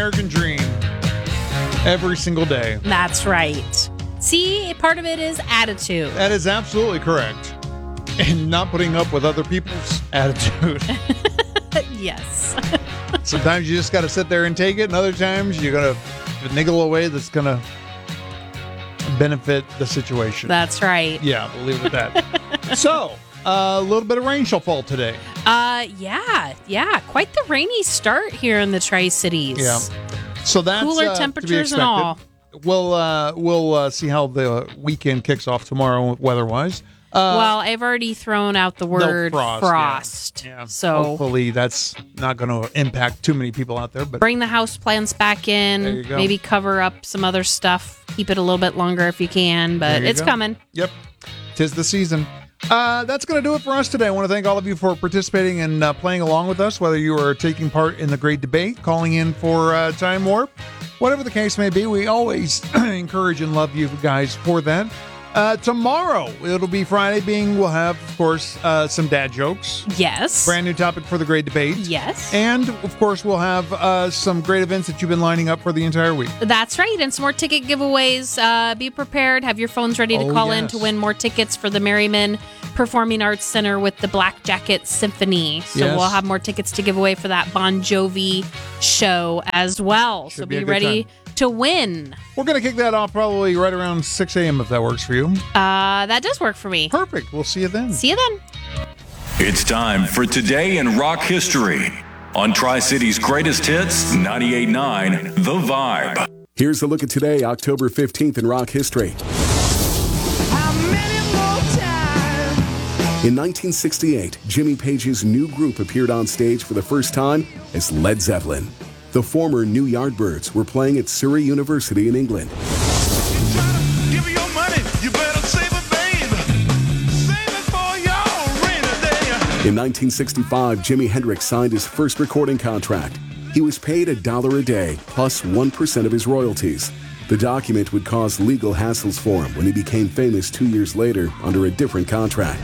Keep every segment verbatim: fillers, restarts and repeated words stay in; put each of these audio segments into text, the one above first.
American dream every single day. That's right. See, part of it is attitude. That is absolutely correct. And not putting up with other people's attitude. Yes. Sometimes you just got to sit there and take it, and other times you're going to niggle away that's going to benefit the situation. That's right. Yeah, we'll leave it at that. So, uh, a little bit of rain shall fall today. Uh, yeah, yeah. Quite the rainy start here in the Tri-Cities. Yeah. So that's cooler uh, temperatures and all. We'll uh, we'll uh, see how the weekend kicks off tomorrow weather-wise. Uh, well, I've already thrown out the word no, frost. frost. Yeah. Yeah. So hopefully that's not going to impact too many people out there. But bring the house plants back in. There you go. Maybe cover up some other stuff. Keep it a little bit longer if you can, but it's go. coming. Yep. 'Tis the season. Uh, that's going to do it for us today. I want to thank all of you for participating and uh, playing along with us, whether you are taking part in the great debate, calling in for uh, Time Warp, whatever the case may be. We always encourage and love you guys for that. Uh, tomorrow, it'll be Friday, being we'll have, of course, uh, some dad jokes. Yes. Brand new topic for the great debate. Yes. And, of course, we'll have uh, some great events that you've been lining up for the entire week. That's right. And some more ticket giveaways. Uh, be prepared. Have your phones ready to Oh, call yes. in to win more tickets for the Merriman Performing Arts Center with the Black Jacket Symphony. So Yes. we'll have more tickets to give away for that Bon Jovi show as well. Should so be a be good ready time. to win. We're going to kick that off probably right around six a.m. if that works for you. Uh, that does work for me. Perfect. We'll see you then. See you then. It's time for Today in Rock History on Tri-City's greatest hits, ninety-eight point nine The Vibe. Here's a look at today, October fifteenth in rock history. In nineteen sixty-eight, Jimmy Page's new group appeared on stage for the first time as Led Zeppelin. The former New Yardbirds were playing at Surrey University in England. Give me your money, you better save it, babe. Save it for your rainy day. In nineteen sixty-five, Jimi Hendrix signed his first recording contract. He was paid a dollar a day plus one percent of his royalties. The document would cause legal hassles for him when he became famous two years later under a different contract.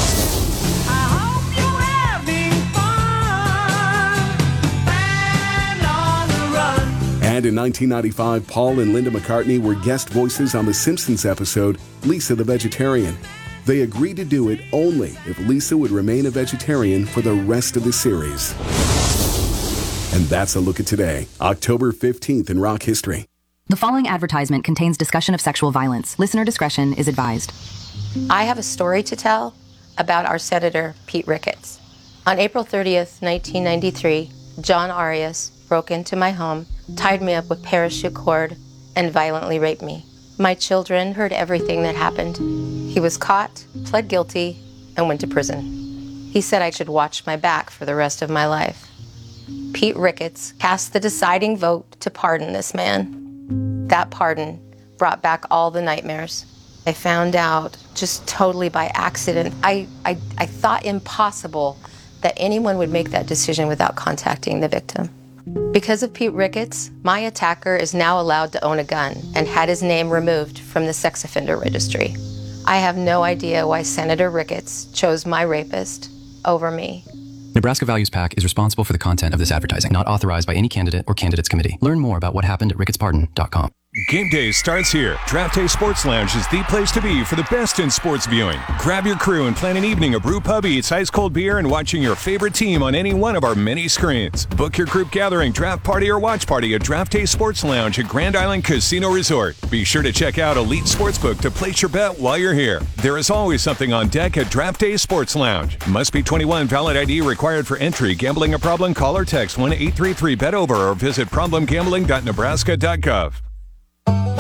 And in nineteen ninety-five, Paul and Linda McCartney were guest voices on The Simpsons episode, Lisa the Vegetarian. They agreed to do it only if Lisa would remain a vegetarian for the rest of the series. And that's a look at today, October fifteenth in rock history. The following advertisement contains discussion of sexual violence. Listener discretion is advised. I have a story to tell about our Senator, Pete Ricketts. On April thirtieth, nineteen ninety-three, John Arias broke into my home, tied me up with parachute cord, and violently raped me. My children heard everything that happened. He was caught, pled guilty, and went to prison. He said I should watch my back for the rest of my life. Pete Ricketts cast the deciding vote to pardon this man. That pardon brought back all the nightmares. I found out just totally by accident. I, I, I thought impossible that anyone would make that decision without contacting the victim. Because of Pete Ricketts, my attacker is now allowed to own a gun and had his name removed from the sex offender registry. I have no idea why Senator Ricketts chose my rapist over me. Nebraska Values PAC is responsible for the content of this advertising, not authorized by any candidate or candidates committee. Learn more about what happened at ricketts pardon dot com. Game day starts here. Draft Day Sports Lounge is the place to be for the best in sports viewing. Grab your crew and plan an evening of brew pub eats, ice cold beer, and watching your favorite team on any one of our many screens. Book your group gathering, draft party, or watch party at Draft Day Sports Lounge at Grand Island Casino Resort. Be sure to check out Elite Sportsbook to place your bet while you're here. There is always something on deck at Draft Day Sports Lounge. Must be twenty-one, valid I D required for entry. Gambling a problem? Call or text one eight three three bet over or visit problem gambling dot nebraska dot gov.